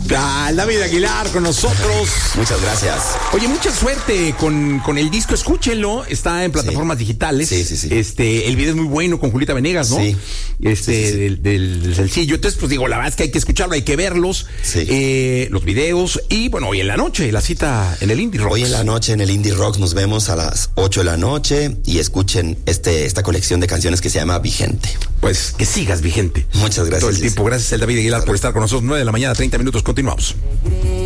David Aguilar con nosotros. Muchas gracias. Oye, mucha suerte con el disco, escúchenlo, está en plataformas digitales. Sí. El video es muy bueno con Julieta Venegas, ¿no? Sí. Del sencillo. Entonces, pues digo, la verdad es que hay que escucharlo, hay que verlos, los videos, y bueno, hoy en la noche, la cita en el Indie Rocks. Hoy en la noche en el Indie Rocks nos vemos a las 8 de la noche y escuchen esta colección de canciones que se llama Vigente. Pues que sigas vigente. Muchas gracias. Todo el tiempo. Gracias al David Aguilar por estar con nosotros. 9 de la mañana, 30 minutos. Continuamos.